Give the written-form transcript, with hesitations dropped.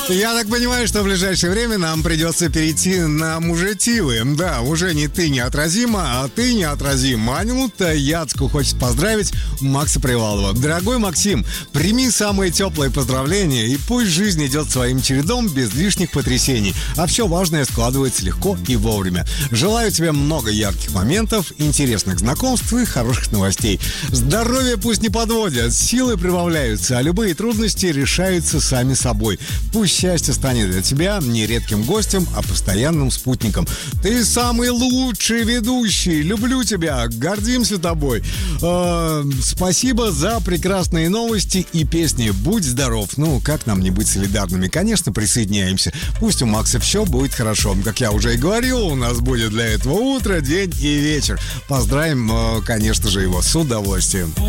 Я так понимаю, что в ближайшее время нам придется перейти на мужетивы. Да, уже не ты неотразима, а ты неотразим. Манюта Яцку хочет поздравить Макса Привалова. Дорогой Максим, прими самые теплые поздравления, и пусть жизнь идет своим чередом без лишних потрясений, а все важное складывается легко и вовремя. Желаю тебе много ярких моментов, интересных знакомств и хороших новостей. Здоровье пусть не подводят, силы прибавляются, а любые трудности решаются сами собой. Пусть счастье станет для тебя не редким гостем, а постоянным спутником. Ты самый лучший ведущий. Люблю тебя. Гордимся тобой. Спасибо за прекрасные новости и песни. Будь здоров. Ну, как нам не быть солидарными? Конечно, присоединяемся. Пусть у Макса все будет хорошо. Как я уже и говорил, у нас будет для этого утро, день и вечер. Поздравим, конечно же, его с удовольствием.